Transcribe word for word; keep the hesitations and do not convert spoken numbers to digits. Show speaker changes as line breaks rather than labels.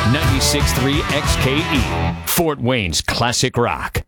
ninety-six point three X K E, Fort Wayne's classic rock.